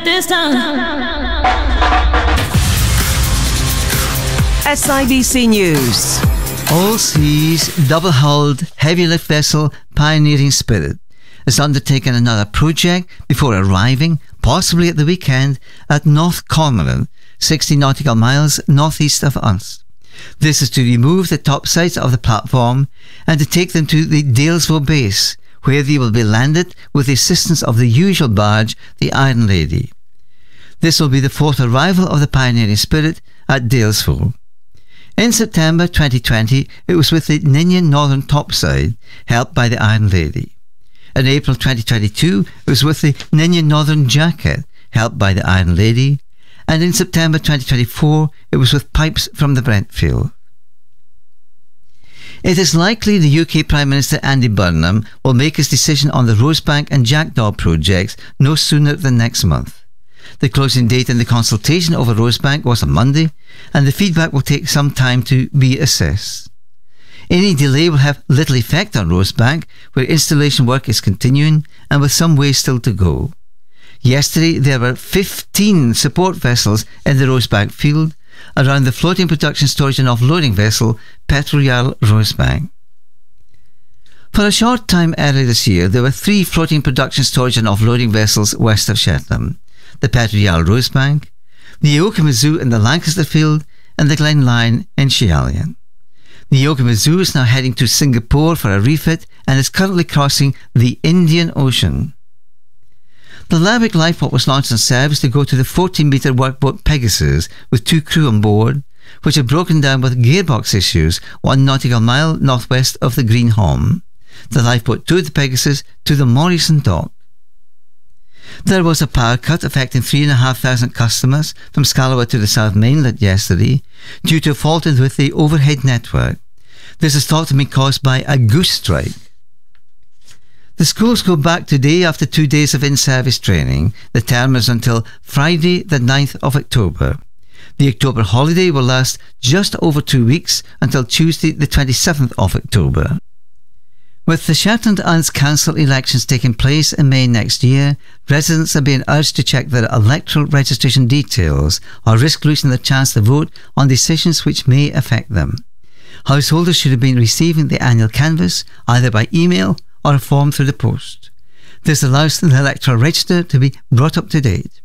this time. SIBC News. All seas, double-hulled, heavy-lift vessel Pioneering Spirit has undertaken another project before arriving, possibly at the weekend, at North Cormorant, 60 nautical miles northeast of us. This is to remove the topsides of the platform and to take them to the Dalesville base, where they will be landed with the assistance of the usual barge, the Iron Lady. This will be the fourth arrival of the Pioneering Spirit at Dalesville. In September 2020, it was with the Ninian Northern topside, helped by the Iron Lady. In April 2022, it was with the Ninian Northern jacket, helped by the Iron Lady. And in September 2024, it was with pipes from the Brentfield. It is likely the UK Prime Minister Andy Burnham will make his decision on the Rosebank and Jackdaw projects no sooner than next month. The closing date in the consultation over Rosebank was on Monday, and the feedback will take some time to be assessed. Any delay will have little effect on Rosebank, where installation work is continuing and with some way still to go. Yesterday, there were 15 support vessels in the Rosebank field around the floating production, storage and offloading vessel Petrojarl Rosebank. For a short time earlier this year, there were 3 floating production, storage and offloading vessels west of Shetland: the Petrojarl Rosebank, the Yokomazu in the Lancaster field, and the Glen Lyon in Schehallion. The Yokomazu is now heading to Singapore for a refit and is currently crossing the Indian Ocean. The Lerwick Lifeboat was launched on service to go to the 14-metre workboat Pegasus with 2 crew on board, which had broken down with gearbox issues 1 nautical mile northwest of the Green Holm. The lifeboat towed the Pegasus to the Morrison dock. There was a power cut affecting 3,500 customers from Scalawag to the South Mainland yesterday due to a fault with the overhead network. This is thought to be caused by a goose strike. The schools go back today after 2 days of in-service training. The term is until Friday the 9th of October. The October holiday will last just over 2 weeks until Tuesday the 27th of October. With the Shetland Islands Council elections taking place in May next year, residents are being urged to check their electoral registration details or risk losing their chance to vote on decisions which may affect them. Householders should have been receiving the annual canvass either by email or a form through the post. This allows the electoral register to be brought up to date.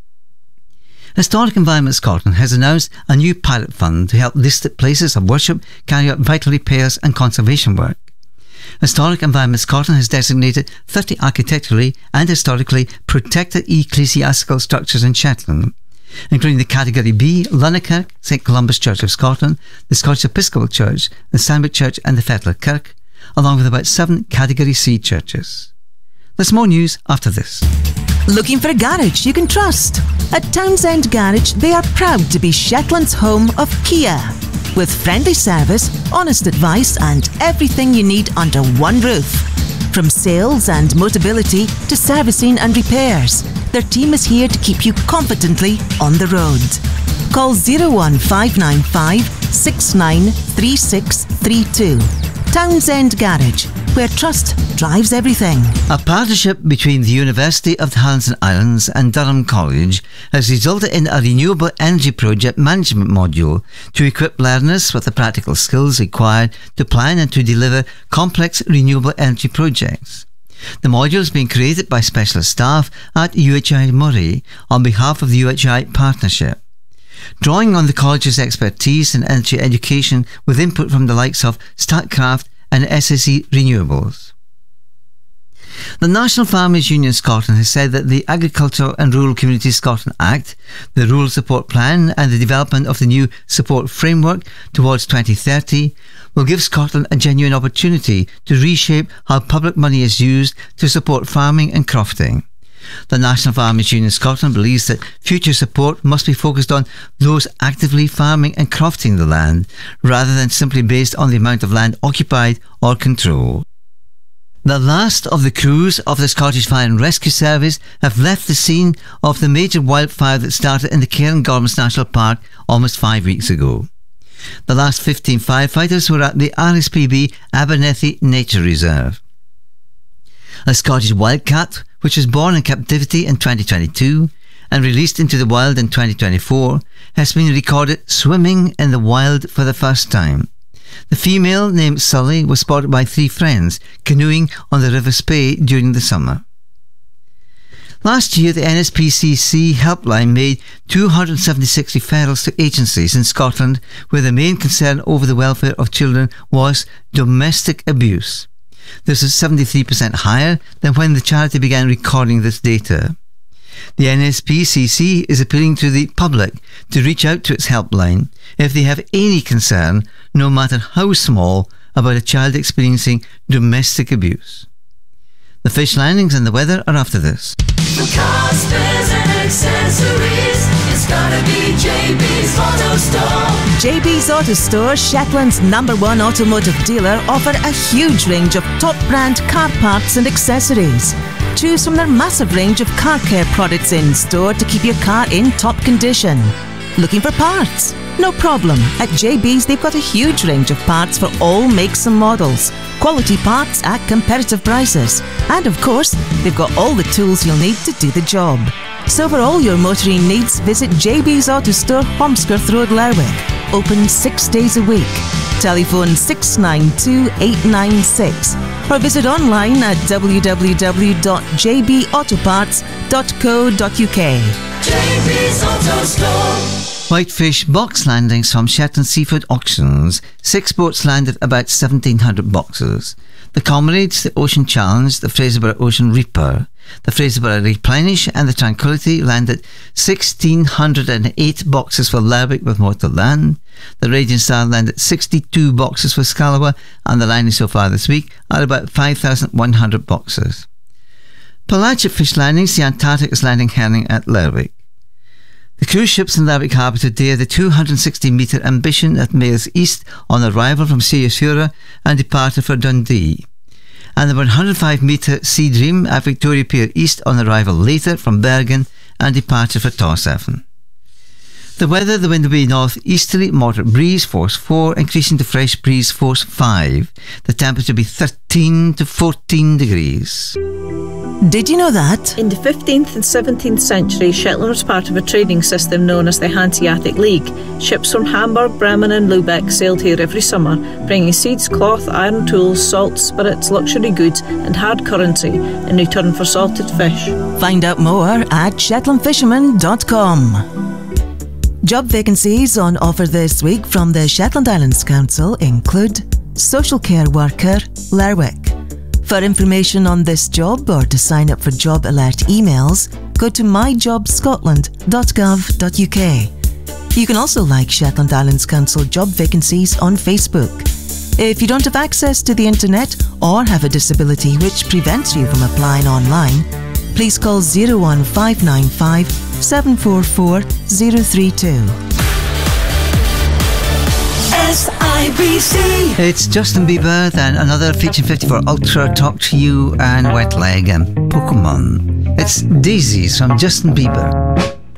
Historic Environment Scotland has announced a new pilot fund to help listed places of worship carry out vital repairs and conservation work. Historic Environment Scotland has designated 30 architecturally and historically protected ecclesiastical structures in Shetland, including the Category B, Lunakirk, St Columba's Church of Scotland, the Scottish Episcopal Church, the Sandwick Church and the Fetlar Kirk, along with about 7 Category C churches. There's more news after this. Looking for a garage you can trust? At Townsend Garage, they are proud to be Shetland's home of Kia. With friendly service, honest advice and everything you need under one roof. From sales and Motability to servicing and repairs, their team is here to keep you confidently on the road. Call 01595 693632. Townsend Garage, where trust drives everything. A partnership between the University of the Highlands and Islands and Durham College has resulted in a renewable energy project management module to equip learners with the practical skills required to plan and to deliver complex renewable energy projects. The module is being created by specialist staff at UHI Moray on behalf of the UHI partnership. Drawing on the college's expertise in energy education with input from the likes of Statkraft and SSE Renewables. The National Farmers Union Scotland has said that the Agricultural and Rural Communities Scotland Act, the Rural Support Plan and the development of the new support framework towards 2030 will give Scotland a genuine opportunity to reshape how public money is used to support farming and crofting. The National Farmers Union Scotland believes that future support must be focused on those actively farming and crofting the land, rather than simply based on the amount of land occupied or controlled. The last of the crews of the Scottish Fire and Rescue Service have left the scene of the major wildfire that started in the Cairngorms National Park almost 5 weeks ago. The last 15 firefighters were at the RSPB Abernethy Nature Reserve. A Scottish wildcat, which was born in captivity in 2022 and released into the wild in 2024, has been recorded swimming in the wild for the first time. The female, named Sully, was spotted by 3 friends canoeing on the River Spey during the summer. Last year, the NSPCC helpline made 276 referrals to agencies in Scotland where the main concern over the welfare of children was domestic abuse. This is 73% higher than when the charity began recording this data. The NSPCC is appealing to the public to reach out to its helpline if they have any concern, no matter how small, about a child experiencing domestic abuse. The fish landings and the weather are after this. For cars, spares and accessories, it's gotta be JB's Auto Store. JB's Auto Store, Shetland's #1 automotive dealer, offer a huge range of top brand car parts and accessories. Choose from their massive range of car care products in store to keep your car in top condition. Looking for parts? No problem. At JB's, they've got a huge range of parts for all makes and models. Quality parts at competitive prices. And of course, they've got all the tools you'll need to do the job. So for all your motoring needs, visit JB's Auto Store, Holmskirth Road, Lerwick. Open 6 days a week. Telephone 692 896 or visit online at www.jbautoparts.co.uk. JB's Auto Store. Whitefish box landings from Shetland Seafood Auctions. 6 boats landed about 1,700 boxes. The Comrades, the Ocean Challenge, the Fraserburgh Ocean Reaper, the Fraserburgh Replenish and the Tranquility landed 1,608 boxes for Lerwick with more to land. The Raging Star landed 62 boxes for Scallowa, and the landings so far this week are about 5,100 boxes. Pelagic fish landings, the Antarctic is landing herring at Lerwick. The cruise ships in Lerwick Harbour today are the 260-metre Ambition at Mayors East on arrival from Siriusura and departure for Dundee, and the 105-metre Sea Dream at Victoria Pier East on arrival later from Bergen and departure for Tórshavn. The weather, the wind will be north-easterly, moderate breeze, force 4, increasing to fresh breeze, force 5. The temperature will be 13 to 14 degrees. Did you know that? In the 15th and 17th century, Shetland was part of a trading system known as the Hanseatic League. Ships from Hamburg, Bremen and Lubeck sailed here every summer, bringing seeds, cloth, iron tools, salt, spirits, luxury goods and hard currency in return for salted fish. Find out more at shetlandfisherman.com. Job vacancies on offer this week from the Shetland Islands Council include Social Care Worker, Lerwick. For information on this job or to sign up for job alert emails, go to myjobscotland.gov.uk. You can also like Shetland Islands Council job vacancies on Facebook. If you don't have access to the internet or have a disability which prevents you from applying online, please call 01595 744 032. SIBC. It's Justin Bieber, then another Feature 54 Ultra, Talk to You and Wet Leg and Pokemon. It's Daisies from Justin Bieber.